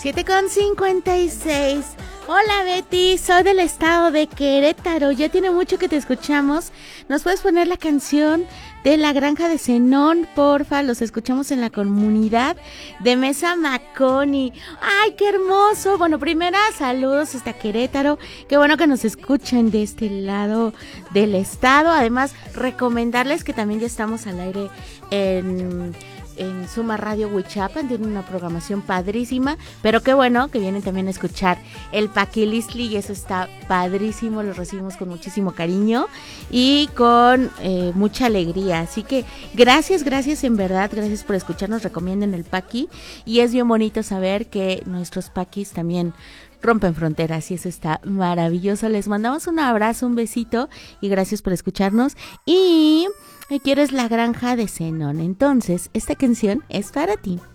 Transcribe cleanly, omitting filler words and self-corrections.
7:56. Hola Betty, soy del estado de Querétaro. Ya tiene mucho que te escuchamos. ¿Nos puedes poner la canción de La Granja de Zenón, porfa? Los escuchamos en la comunidad de Mesa Maconi. ¡Ay, qué hermoso! Bueno, primera, saludos hasta Querétaro. Qué bueno que nos escuchen de este lado del estado. Además, recomendarles que también ya estamos al aire en Suma Radio Huichapan, tiene una programación padrísima, pero qué bueno que vienen también a escuchar el Paquilistli y eso está padrísimo, los recibimos con muchísimo cariño y con mucha alegría, así que gracias en verdad, gracias por escucharnos, recomienden el Paqui y es bien bonito saber que nuestros Paquis también rompen fronteras y eso está maravilloso. Les mandamos un abrazo, un besito y gracias por escucharnos. Y quieres La Granja de Zenón, entonces esta canción es para ti.